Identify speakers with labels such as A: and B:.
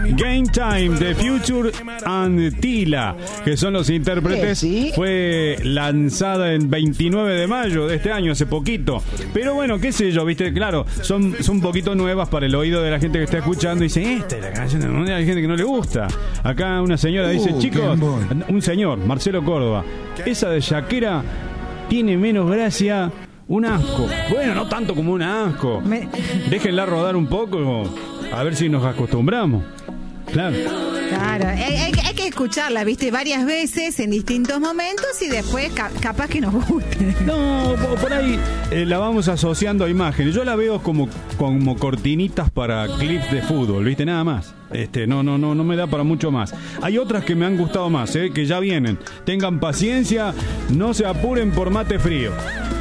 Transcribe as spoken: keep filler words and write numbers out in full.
A: Game Time de Future and Tila, que son los intérpretes.
B: ¿Sí?
A: Fue lanzada el veintinueve de mayo de este año, hace poquito. Pero bueno, qué sé yo, viste, claro, son, son un poquito nuevas para el oído de la gente que está escuchando. Y dice, esta es la canción del mundial. Hay gente que no le gusta. Acá una señora dice,
C: Uh,
A: chicos,
C: Game Boy.
A: un señor, Marcelo Córdoba, esa de Shakira tiene menos gracia. Un asco. Bueno, no tanto como un asco.
D: Me-
A: Déjenla rodar un poco, a ver si nos acostumbramos. Claro.
D: Claro, hay, hay- hay que escucharla, viste, varias veces en distintos momentos y después ca- capaz que nos guste.
A: No, po- por ahí eh, la vamos asociando a imágenes. Yo la veo como, como cortinitas para clips de fútbol, ¿viste? Nada más. Este, no, no, no, no me da para mucho más. Hay otras que me han gustado más, ¿eh? Que ya vienen. Tengan paciencia, no se apuren por mate frío.